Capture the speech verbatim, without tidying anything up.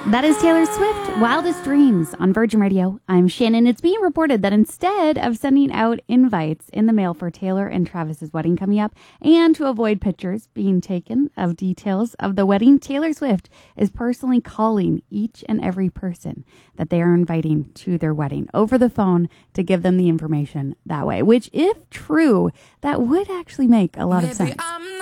That is Taylor Swift, Wildest Dreams on Virgin Radio. I'm Shannon. It's being reported that instead of sending out invites in the mail for Taylor and Travis's wedding coming up, and to avoid pictures being taken of details of the wedding, Taylor Swift is personally calling each and every person that they are inviting to their wedding over the phone to give them the information that way, which, if true, that would actually make a lot Maybe of sense. I'm